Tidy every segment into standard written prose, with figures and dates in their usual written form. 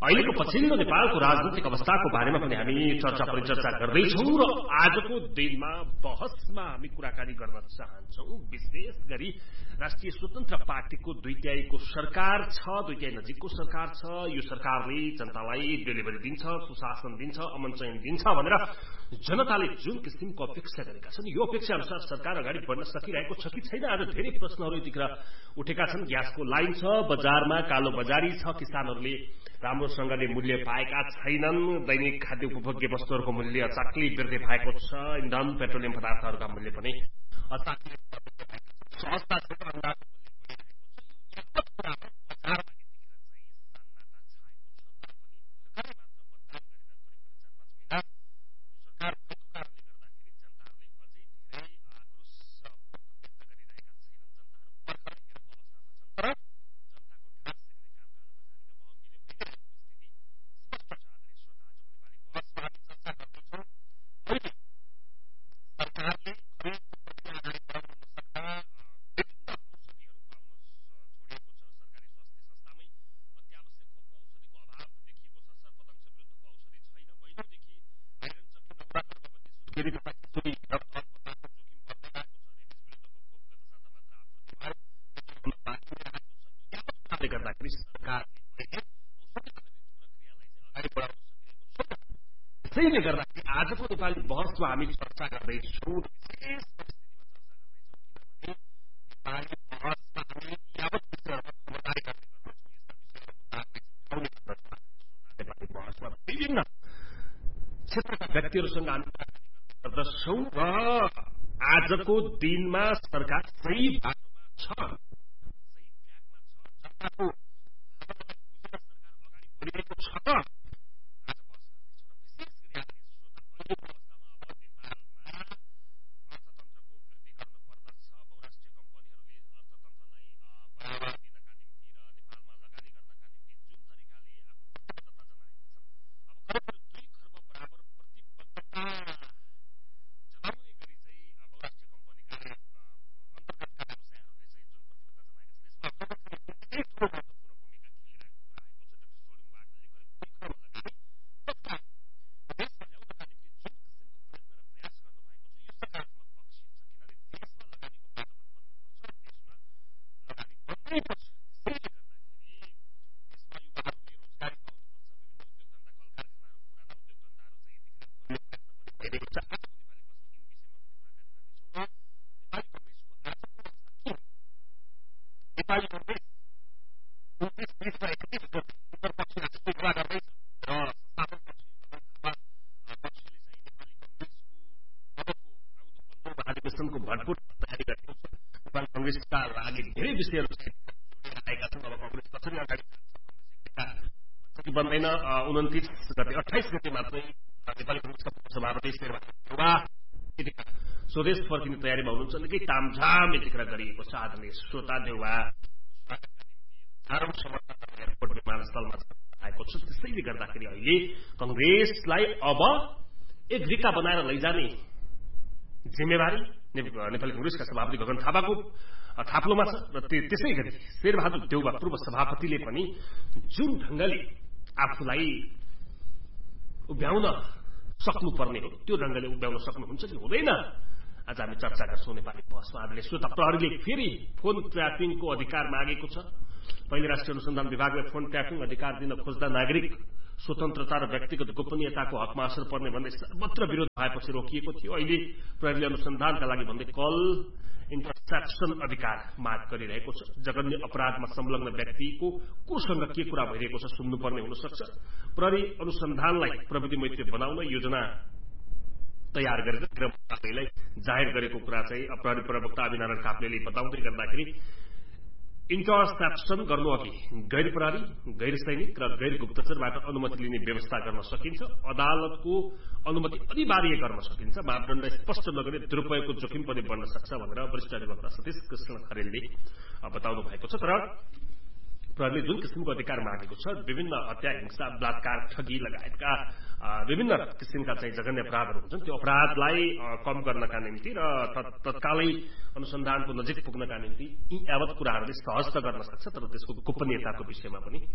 अहिलेको पछिल्लो नेपालको राजनीतिक अवस्थाको बारेमा पनि हामी परिचर्चा गर्दैछौँ र आजको दिनमा बहसमा हामी कुराकानी गर्न चाहन्छौँ। विशेष गरी राष्ट्रिय स्वतन्त्र पार्टीको दुईट्याईको सरकार छ, दुईट्याई नजिकको सरकार छ। यो सरकारले जनतालाई डेलिभरी दिन्छ, सुशासन दिन्छ, अमन चयन दिन्छ भनेर जनताले जुन किसिमको अपेक्षा गरेका छन्, यो अपेक्षा अनुसार सरकार अगाडि बढ्न सकिरहेको छ कि छैन? आज धेरै प्रश्नहरू यतिखेर उठेका छन्। ग्यासको लाइन छ, बजारमा कालो बजारी छ, किसानहरूले राम्रोसँगले मूल्य पाएका छैनन्, दैनिक खाद्य उपभोग्य वस्तुहरूको मूल्य अचाक्लै वृद्धि भएको छ, इन्धन पेट्रोलियम पदार्थहरूका मूल्य पनि अचाक्लै सहजता त्यसैले गर्दाखेरि आजको नेपाली बहसमा हामी चर्चा गर्दैछौँ। विभिन्न क्षेत्रका व्यक्तिहरूसँग हामी गर्दछौँ र आजको दिनमा सरकार सही बाटोमा छ, जनताको अगाडि बढिरहेको छ। भरपूर तयारी गरेको छ। नेपाल कंग्रेसका लागि धेरै विषयहरू आएका छन्। अब कंग्रेस कसरी अगाडि बन्दैन, 29 गते 28 गते मात्रै नेपाली कंग्रेसका सभापति स्वदेश फर्किने तयारीमा हुनुहुन्छ। निकै तामझाम यतिखेर गरिएको छ। आदरणीय श्रोता देउवा एयरपोर्ट विमानस्थलमा आएको छ। त्यसैले गर्दाखेरि अहिले कंग्रेसलाई अब एक रिका बनाएर लैजाने जिम्मेवारी नेपाली कंग्रेसका सभापति गगन थापाको थाप्लोमा छ। र त्यसै गरी शेरबहादुर देउवा पूर्व सभापतिले पनि जुन ढंगले आफूलाई उभ्याउन सक्नुपर्ने हो त्यो ढंगले उभ्याउन सक्नुहुन्छ कि हुँदैन, आज हामी चर्चा गर्छौं नेपाली बहसमा। आदरणीय श्रोता, प्रहरीले फेरि फोन ट्र्यापिङको अधिकार मागेको छ। पहिले राष्ट्रिय अनुसन्धान विभागले फोन ट्र्यापिङ अधिकार दिन खोज्दा नागरिक स्वतन्त्रता र व्यक्तिगत गोपनीयताको हकमा असर पर्ने भन्दै सर्वत्र विरोध भएपछि रोकिएको थियो। अहिले प्रहरीले अनुसन्धानका लागि भन्दै कल इन्टरसेप्सन अधिकार माग गरिरहेको छ। जघन्य अपराधमा संलग्न व्यक्तिको कोसँग के कुरा भइरहेको छ सुन्नुपर्ने हुन सक्छ। प्रहरी अनुसन्धानलाई प्रविधि मैत्री बनाउन योजना तयार गरेर गृह मन्त्रालयलाई जाहेर गरेको कुरा चाहिँ प्रहरी प्रवक्ता अभिनारायण काफ्लेले बताउँदै गर्दाखेरि इन्टरसेप्सन गर्नु अघि गैर प्रहरी, गैर सैनिक र गैर गुप्तचरबाट अनुमति लिने व्यवस्था गर्न सकिन्छ। अदालतको अनुमति अनिवार्य गर्न सकिन्छ। मापदण्ड स्पष्ट नगरे दुरुपयोगको जोखिम पनि बढ्न सक्छ भनेर वरिष्ठ अधिवक्ता सतीश कृष्ण खरेलले बताउनु भएको छ। तर प्रहरीले जुन किसिमको अधिकार मागेको छ, विभिन्न हत्या, हिंसा, बलात्कार, ठगी लगायतका विभिन्न किसिमका चाहिँ जघन्य अपराधहरू हुन्छन्, त्यो अपराधलाई कम गर्नका निम्ति र तत्कालै अनुसन्धानको नजिक पुग्नका निम्ति यी यावत कुराहरूले सहज त गर्न सक्छ, तर त्यसको गोपनीयताको विषयमा पनि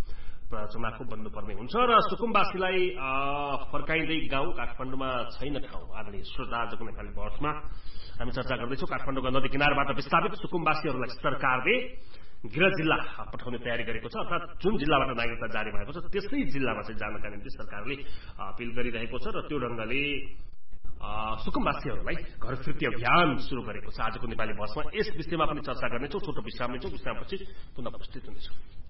चुनाखो बन्नुपर्ने हुन्छ र सुकुम्बासीलाई फर्काइँदै गाउँ काठमाडौँमा छैन ठाउँ। आदरणीय श्रोता, आजको नेपाली बहसमा हामी चर्चा गर्दैछौँ काठमाडौँका नदी किनारबाट विस्थापित सुकुम्बासीहरूलाई सरकारले गृह जिल्ला पठाउने तयारी गरेको छ, अर्थात जुन जिल्लाबाट नागरिकता जारी भएको छ त्यसै जिल्लामा चाहिँ जानका निम्ति सरकारले अपिल गरिरहेको छ र त्यो ढंगले सुकुम्बासीहरूलाई घर फिर्ती अभियान सुरु गरेको छ। आजको नेपाली बहसमा यस विषयमा पनि चर्चा गर्नेछौँ। छोटो विश्राम लिन्छौँ। विश्रामपछि पुनः उपस्थित हुनेछौँ।